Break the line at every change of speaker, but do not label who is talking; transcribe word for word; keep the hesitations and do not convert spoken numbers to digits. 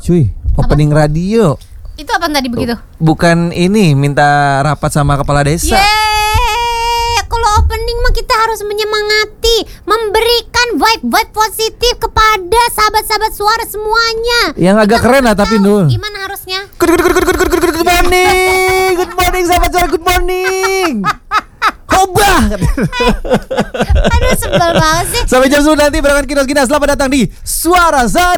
cuy. Opening apa? Radio.
Itu apa tadi begitu?
Bukan ini minta rapat sama kepala desa.
Yeay, kalau opening mah kita harus menyemangati, memberikan vibe-vibe positif kepada sahabat-sahabat suara semuanya.
Yang agak keren lah tapi Nul.
Gimana harusnya?
Good, good, good, good, good, good, good, good morning. Good morning sahabat suara, good morning. Hobah.
Aduh sebel banget sih.
Sampai jam sepuluh nanti barengan Kinos Gina. Selamat datang di Suara Zara.